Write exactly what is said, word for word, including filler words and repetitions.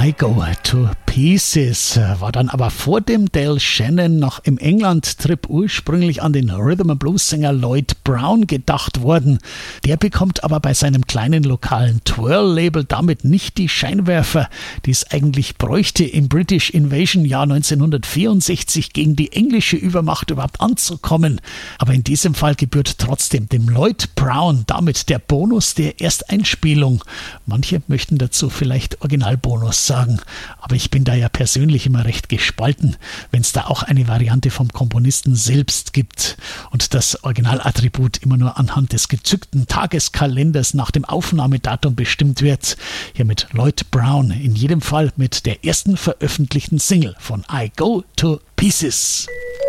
I Go to Pieces war dann aber vor dem Del Shannon noch im England-Trip ursprünglich an den Rhythm-and-Blues-Sänger Lloyd Brown gedacht worden. Der bekommt aber bei seinem kleinen lokalen Twirl-Label damit nicht die Scheinwerfer, die es eigentlich bräuchte, im British Invasion-Jahr neunzehnhundertvierundsechzig gegen die englische Übermacht überhaupt anzukommen. Aber in diesem Fall gebührt trotzdem dem Lloyd Brown damit der Bonus der Ersteinspielung. Manche möchten dazu vielleicht Originalbonus sagen, aber ich bin da ja persönlich immer recht gespalten, wenn es da auch eine Variante vom Komponisten selbst gibt und das Originalattribut immer nur anhand des gezückten Tageskalenders nach dem Aufnahmedatum bestimmt wird. Hier mit Lloyd Brown, in jedem Fall mit der ersten veröffentlichten Single von I Go to Pieces.